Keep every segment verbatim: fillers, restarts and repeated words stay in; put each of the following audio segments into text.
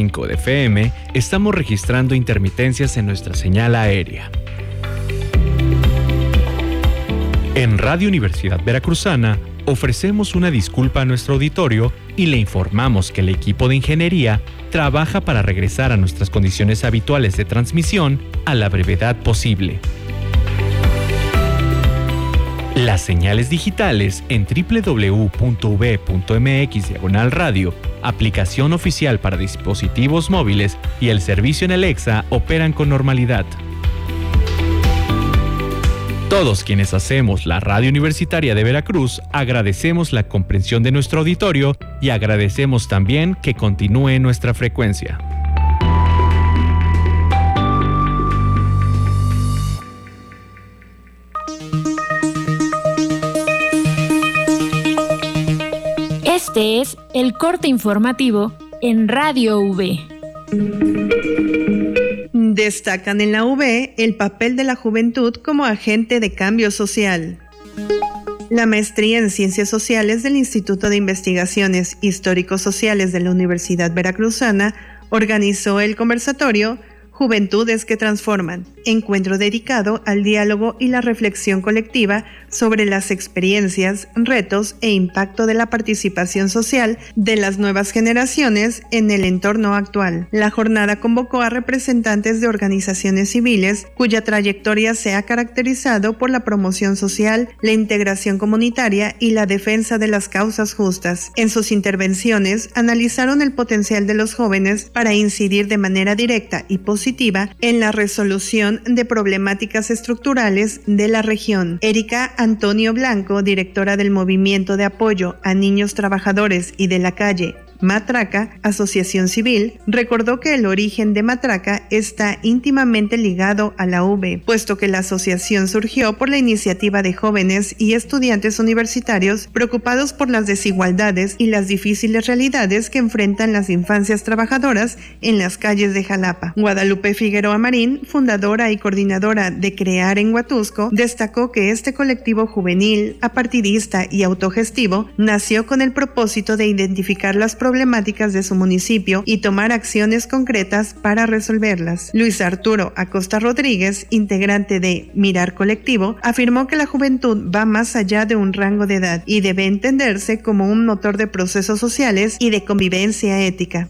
cinco de F M, estamos registrando intermitencias en nuestra señal aérea. En Radio Universidad Veracruzana, ofrecemos una disculpa a nuestro auditorio y le informamos que el equipo de ingeniería trabaja para regresar a nuestras condiciones habituales de transmisión a la brevedad posible. Las señales digitales en doble u doble u doble u punto u v punto m x diagonal radio, aplicación oficial para dispositivos móviles y el servicio en Alexa operan con normalidad. Todos quienes hacemos la Radio Universitaria de Veracruz agradecemos la comprensión de nuestro auditorio y agradecemos también que continúe nuestra frecuencia. Este es el corte informativo en Radio U V. Destacan en la U V el papel de la juventud como agente de cambio social. La maestría en Ciencias Sociales del Instituto de Investigaciones Histórico-Sociales de la Universidad Veracruzana organizó el conversatorio Juventudes que Transforman, encuentro dedicado al diálogo y la reflexión colectiva sobre las experiencias, retos e impacto de la participación social de las nuevas generaciones en el entorno actual. La jornada convocó a representantes de organizaciones civiles cuya trayectoria se ha caracterizado por la promoción social, la integración comunitaria y la defensa de las causas justas. En sus intervenciones analizaron el potencial de los jóvenes para incidir de manera directa y positiva en la resolución de problemáticas estructurales de la región. Erika Antonio Blanco, directora del Movimiento de Apoyo a Niños Trabajadores y de la Calle, Matraca, asociación civil, recordó que el origen de Matraca está íntimamente ligado a la U V, puesto que la asociación surgió por la iniciativa de jóvenes y estudiantes universitarios preocupados por las desigualdades y las difíciles realidades que enfrentan las infancias trabajadoras en las calles de Jalapa. Guadalupe Figueroa Marín, fundadora y coordinadora de Crear en Huatusco, destacó que este colectivo juvenil, apartidista y autogestivo nació con el propósito de identificar las problemáticas de su municipio y tomar acciones concretas para resolverlas. Luis Arturo Acosta Rodríguez, integrante de Mirar Colectivo, afirmó que la juventud va más allá de un rango de edad y debe entenderse como un motor de procesos sociales y de convivencia ética.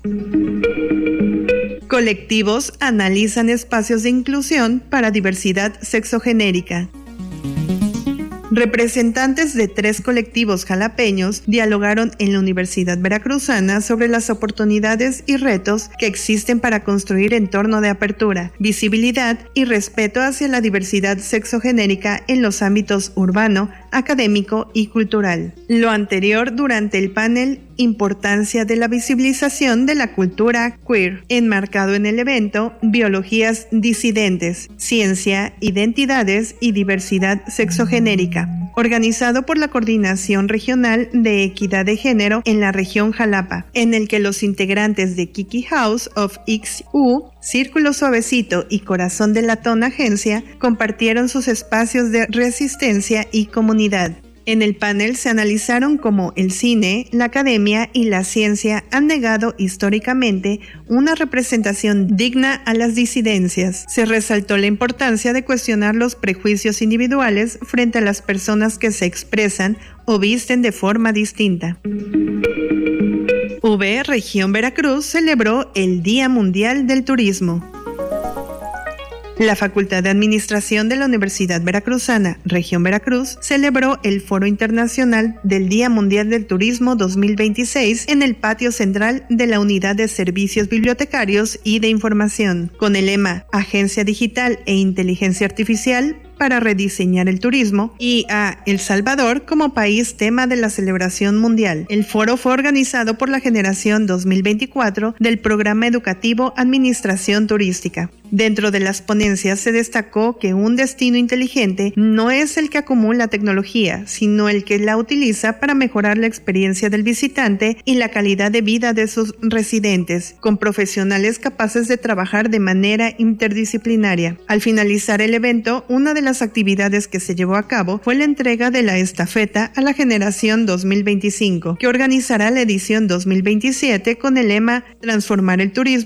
Colectivos analizan espacios de inclusión para diversidad sexogenérica. Representantes de tres colectivos jalapeños dialogaron en la Universidad Veracruzana sobre las oportunidades y retos que existen para construir entorno de apertura, visibilidad y respeto hacia la diversidad sexogenérica en los ámbitos urbano, académico y cultural. Lo anterior durante el panel Importancia de la visibilización de la cultura queer, enmarcado en el evento Biologías disidentes, Ciencia, Identidades y Diversidad Sexogenérica, organizado por la Coordinación Regional de Equidad de Género en la región Jalapa, en el que los integrantes de Kiki House of X U, Círculo Suavecito y Corazón de Latón Agencia compartieron sus espacios de resistencia y comunidad. En el panel se analizaron cómo el cine, la academia y la ciencia han negado históricamente una representación digna a las disidencias. Se resaltó la importancia de cuestionar los prejuicios individuales frente a las personas que se expresan o visten de forma distinta. U V Región Veracruz celebró el Día Mundial del Turismo. La Facultad de Administración de la Universidad Veracruzana, Región Veracruz, celebró el Foro Internacional del Día Mundial del Turismo dos mil veintiséis en el patio central de la Unidad de Servicios Bibliotecarios y de Información, con el lema Agencia Digital e Inteligencia Artificial para rediseñar el turismo y a El Salvador como país tema de la celebración mundial. El foro fue organizado por la generación dos mil veinticuatro del Programa Educativo Administración Turística. Dentro de las ponencias se destacó que un destino inteligente no es el que acumula tecnología, sino el que la utiliza para mejorar la experiencia del visitante y la calidad de vida de sus residentes, con profesionales capaces de trabajar de manera interdisciplinaria. Al finalizar el evento, una de las actividades que se llevó a cabo fue la entrega de la estafeta a la generación dos mil veinticinco, que organizará la edición dos mil veintisiete con el lema Transformar el turismo